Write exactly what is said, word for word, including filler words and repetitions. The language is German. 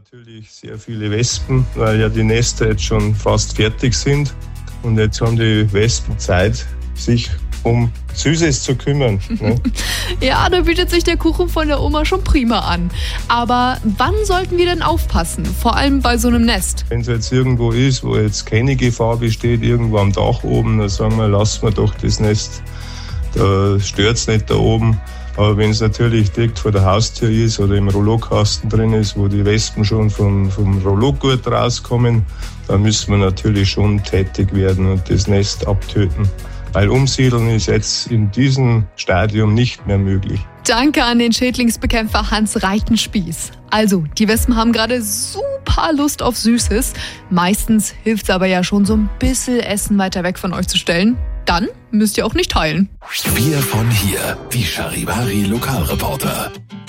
Natürlich sehr viele Wespen, weil ja die Nester jetzt schon fast fertig sind. Und jetzt haben die Wespen Zeit, sich um Süßes zu kümmern. Ne? Ja, da bietet sich der Kuchen von der Oma schon prima an. Aber wann sollten wir denn aufpassen? Vor allem bei so einem Nest. Wenn es jetzt irgendwo ist, wo jetzt keine Gefahr besteht, irgendwo am Dach oben, dann sagen wir, lassen wir doch das Nest. Da stört es nicht da oben. Aber wenn es natürlich direkt vor der Haustür ist oder im Rollokasten drin ist, wo die Wespen schon vom, vom Rollogurt rauskommen, dann müssen wir natürlich schon tätig werden und das Nest abtöten. Weil umsiedeln ist jetzt in diesem Stadium nicht mehr möglich. Danke an den Schädlingsbekämpfer Hans Reitenspieß. Also, die Wespen haben gerade super Lust auf Süßes. Meistens hilft es aber ja schon, so ein bisschen Essen weiter weg von euch zu stellen. Dann müsst ihr auch nicht teilen. Wir von hier, die Charivari Lokalreporter.